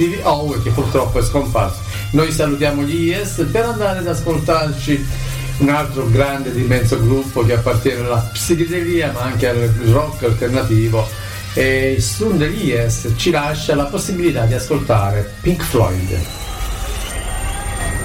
Stevie Howe, che purtroppo è scomparso. Noi salutiamo gli Yes per andare ad ascoltarci un altro grande ed immenso gruppo che appartiene alla psichedelia ma anche al rock alternativo, e il suono degli Yes ci lascia la possibilità di ascoltare Pink Floyd.